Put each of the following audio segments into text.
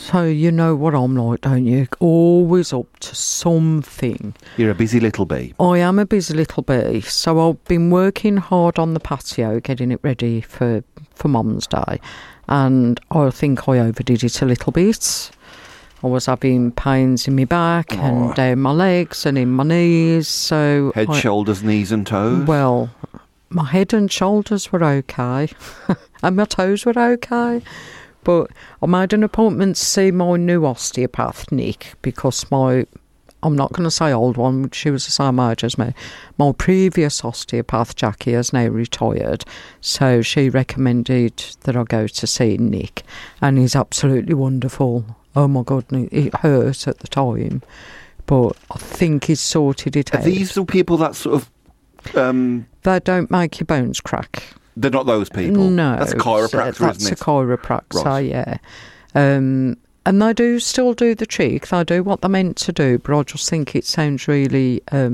So you know what I'm like, don't you? Always up to something. You're a busy little bee. I am a busy little bee. So I've been working hard on the patio, getting it ready for Mum's Day. And I think I overdid it a little bit. I was having pains in my back and down my legs and in my knees. So Head, shoulders, knees and toes? Well, my head and shoulders were okay. And my toes were okay. But I made an appointment to see my new osteopath, Nick, because I'm not going to say old one, she was the same age as me. My previous osteopath, Jackie, has now retired. So she recommended that I go to see Nick. And he's absolutely wonderful. Oh my God, it hurt at the time. But I think he's sorted it out. Are these the people that sort of... They don't make your bones crack. They're not those people? No. That's a chiropractor, isn't it? That's a chiropractor, right. yeah. And they do still do the cheek. They do what they're meant to do, but I just think it sounds really a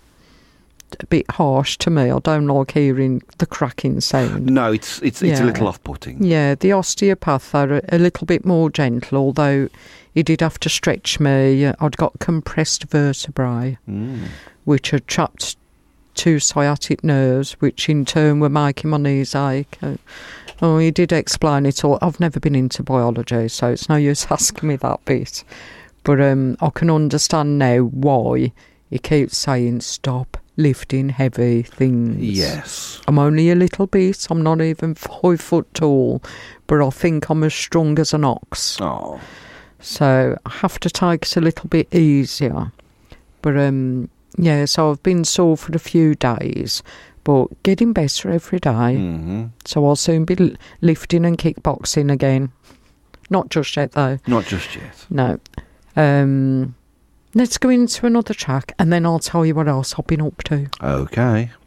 bit harsh to me. I don't like hearing the cracking sound. No, it's a little off-putting. Yeah, the osteopath are a little bit more gentle, although he did have to stretch me. I'd got compressed vertebrae, which had trapped 2 sciatic nerves, which in turn were making my knees ache. He did explain it all. I've never been into biology, so it's no use asking me that bit. But I can understand now why he keeps saying, stop lifting heavy things. Yes. I'm only a little bit. I'm not even 5 foot tall, but I think I'm as strong as an ox. Oh. So I have to take it a little bit easier. But yeah, so I've been sore for a few days, but getting better every day. Mm-hmm. So I'll soon be lifting and kickboxing again. Not just yet, though. Not just yet. No. Let's go into another track, and then I'll tell you what else I've been up to. Okay.